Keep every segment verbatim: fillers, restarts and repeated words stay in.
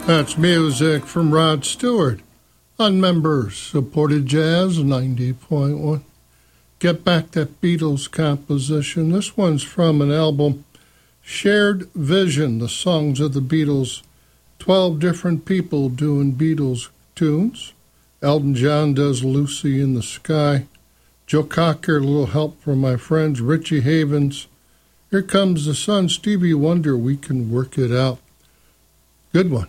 That's music from Rod Stewart on member-supported jazz ninety point one. Get Back, that Beatles composition. This one's from an album, Shared Vision, the songs of the Beatles. Twelve different people doing Beatles tunes. Elton John does Lucy in the Sky. Joe Cocker, a little help from my friends. Richie Havens. Here Comes the Sun. Stevie Wonder, We Can Work It Out. Good one.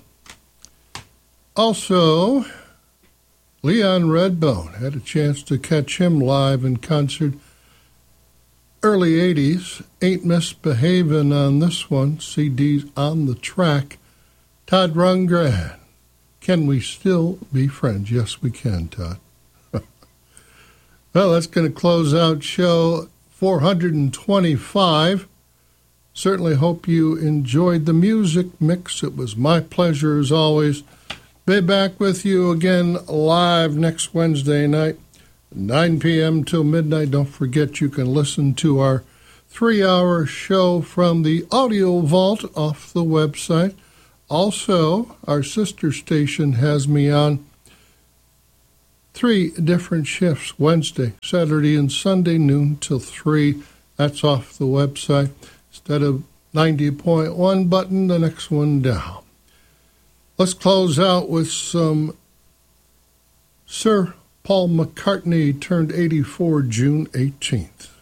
Also, Leon Redbone. Had a chance to catch him live in concert early eighties. Ain't Misbehavin' on this one. C D's on the track. Todd Rundgren. Can we still be friends? Yes, we can, Todd. Well, that's going to close out show four twenty-five. Certainly hope you enjoyed the music mix. It was my pleasure as always. Be back with you again live next Wednesday night, nine p.m. till midnight. Don't forget you can listen to our three-hour show from the Audio Vault off the website. Also, our sister station has me on three different shifts, Wednesday, Saturday, and Sunday, noon till three. That's off the website. Instead of ninety point one button, the next one down. Let's close out with some Sir Paul McCartney, turned eighty-four June eighteenth.